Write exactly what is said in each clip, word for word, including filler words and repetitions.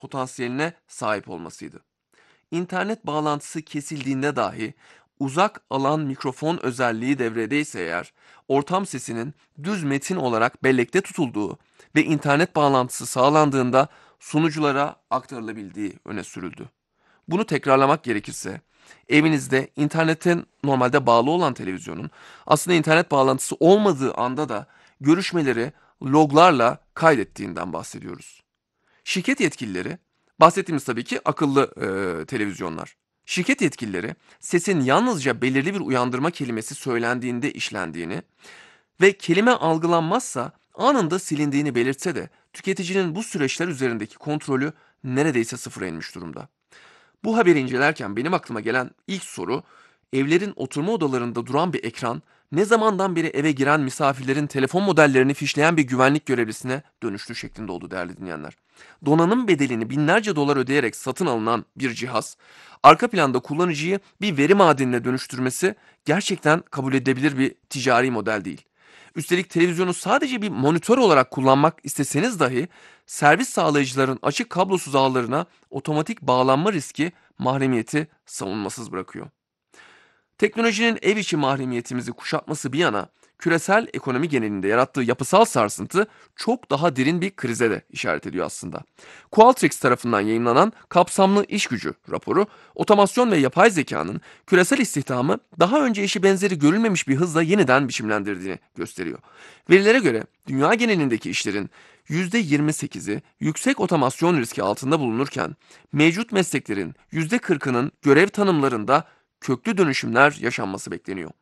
potansiyeline sahip olmasıydı. İnternet bağlantısı kesildiğinde dahi uzak alan mikrofon özelliği devredeyse eğer, ortam sesinin düz metin olarak bellekte tutulduğu ve internet bağlantısı sağlandığında sunuculara aktarılabildiği öne sürüldü. Bunu tekrarlamak gerekirse, evinizde internetin normalde bağlı olan televizyonun aslında internet bağlantısı olmadığı anda da görüşmeleri loglarla kaydettiğinden bahsediyoruz. Şirket yetkilileri, bahsettiğimiz tabii ki akıllı e, televizyonlar. Şirket yetkilileri sesin yalnızca belirli bir uyandırma kelimesi söylendiğinde işlendiğini ve kelime algılanmazsa anında silindiğini belirtse de tüketicinin bu süreçler üzerindeki kontrolü neredeyse sıfıra inmiş durumda. Bu haberi incelerken benim aklıma gelen ilk soru, evlerin oturma odalarında duran bir ekran, ne zamandan beri eve giren misafirlerin telefon modellerini fişleyen bir güvenlik görevlisine dönüştü şeklinde oldu değerli dinleyenler. Donanım bedelini binlerce dolar ödeyerek satın alınan bir cihaz, arka planda kullanıcıyı bir veri madenine dönüştürmesi gerçekten kabul edilebilir bir ticari model değil. Üstelik televizyonu sadece bir monitör olarak kullanmak isteseniz dahi servis sağlayıcıların açık kablosuz ağlarına otomatik bağlanma riski mahremiyeti savunmasız bırakıyor. Teknolojinin ev içi mahremiyetimizi kuşatması bir yana, küresel ekonomi genelinde yarattığı yapısal sarsıntı çok daha derin bir krize de işaret ediyor aslında. Qualtrics tarafından yayınlanan kapsamlı iş gücü raporu, otomasyon ve yapay zekanın küresel istihdamı daha önce eşi benzeri görülmemiş bir hızla yeniden biçimlendirdiğini gösteriyor. Verilere göre dünya genelindeki işlerin yüzde yirmi sekizi yüksek otomasyon riski altında bulunurken, mevcut mesleklerin yüzde kırkının görev tanımlarında köklü dönüşümler yaşanması bekleniyor.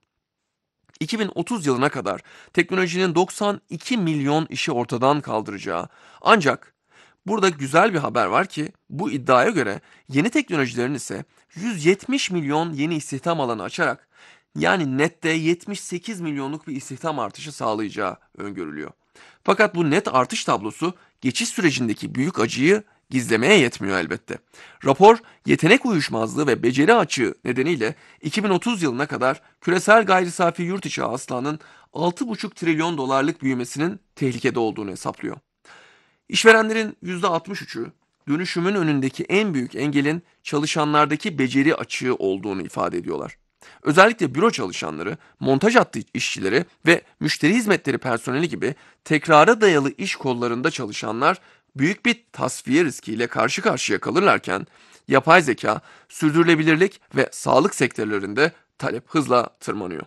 iki bin otuz yılına kadar teknolojinin doksan iki milyon işi ortadan kaldıracağı, ancak burada güzel bir haber var ki bu iddiaya göre yeni teknolojilerin ise yüz yetmiş milyon yeni istihdam alanı açarak, yani nette yetmiş sekiz milyonluk bir istihdam artışı sağlayacağı öngörülüyor. Fakat bu net artış tablosu geçiş sürecindeki büyük acıyı gizlemeye yetmiyor elbette. Rapor, yetenek uyuşmazlığı ve beceri açığı nedeniyle iki bin otuz yılına kadar küresel gayri safi yurt içi hasılanın altı buçuk trilyon dolarlık büyümesinin tehlikede olduğunu hesaplıyor. İşverenlerin yüzde altmış üçü dönüşümün önündeki en büyük engelin çalışanlardaki beceri açığı olduğunu ifade ediyorlar. Özellikle büro çalışanları, montaj hattı işçileri ve müşteri hizmetleri personeli gibi tekrara dayalı iş kollarında çalışanlar büyük bir tasfiye riskiyle karşı karşıya kalırlarken, yapay zeka, sürdürülebilirlik ve sağlık sektörlerinde talep hızla tırmanıyor.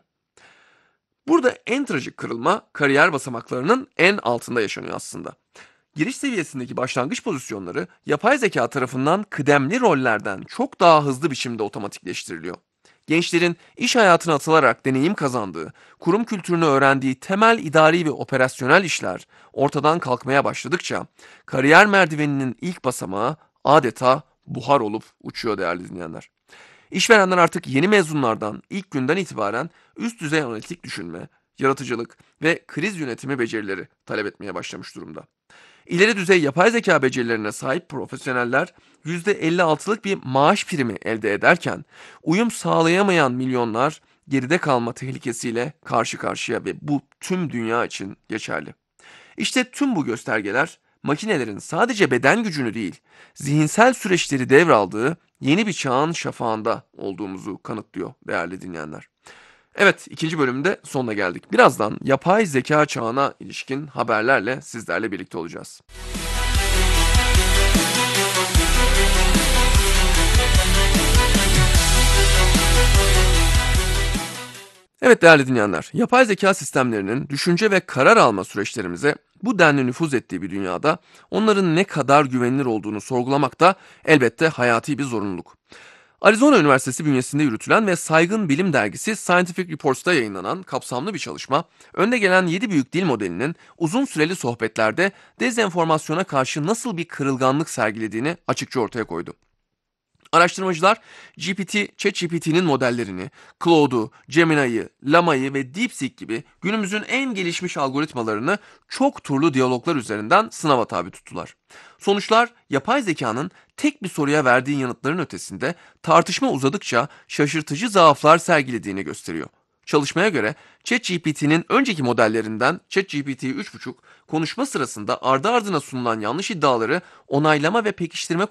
Burada en trajik kırılma kariyer basamaklarının en altında yaşanıyor aslında. Giriş seviyesindeki başlangıç pozisyonları yapay zeka tarafından kıdemli rollerden çok daha hızlı biçimde otomatikleştiriliyor. Gençlerin iş hayatına atılarak deneyim kazandığı, kurum kültürünü öğrendiği temel idari ve operasyonel işler ortadan kalkmaya başladıkça kariyer merdiveninin ilk basamağı adeta buhar olup uçuyor değerli dinleyenler. İşverenler artık yeni mezunlardan ilk günden itibaren üst düzey analitik düşünme, yaratıcılık ve kriz yönetimi becerileri talep etmeye başlamış durumda. İleri düzey yapay zeka becerilerine sahip profesyoneller yüzde elli altılık bir maaş primi elde ederken, uyum sağlayamayan milyonlar geride kalma tehlikesiyle karşı karşıya ve bu tüm dünya için geçerli. İşte tüm bu göstergeler makinelerin sadece beden gücünü değil, zihinsel süreçleri devraldığı yeni bir çağın şafağında olduğumuzu kanıtlıyor değerli dinleyenler. Evet, ikinci bölümde sonuna geldik. Birazdan yapay zeka çağına ilişkin haberlerle sizlerle birlikte olacağız. Evet değerli dinleyenler, yapay zeka sistemlerinin düşünce ve karar alma süreçlerimize bu denli nüfuz ettiği bir dünyada onların ne kadar güvenilir olduğunu sorgulamak da elbette hayati bir zorunluluk. Arizona Üniversitesi bünyesinde yürütülen ve saygın bilim dergisi Scientific Reports'ta yayınlanan kapsamlı bir çalışma, önde gelen yedi büyük dil modelinin uzun süreli sohbetlerde dezenformasyona karşı nasıl bir kırılganlık sergilediğini açıkça ortaya koydu. Araştırmacılar G P T, ChatGPT'nin modellerini, Claude'u, Gemini'yi, Llama'yı ve DeepSeek gibi günümüzün en gelişmiş algoritmalarını çok turlu diyaloglar üzerinden sınava tabi tuttular. Sonuçlar, yapay zekanın tek bir soruya verdiği yanıtların ötesinde tartışma uzadıkça şaşırtıcı zaaflar sergilediğini gösteriyor. Çalışmaya göre ChatGPT'nin önceki modellerinden ChatGPT üç nokta beş konuşma sırasında ardı ardına sunulan yanlış iddiaları onaylama ve pekiştirme